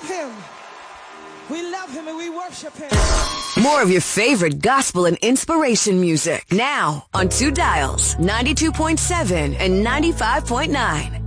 love him. We love him and we worship him. More of your favorite gospel and inspiration music now on 2 Dials, 92.7 and 95.9.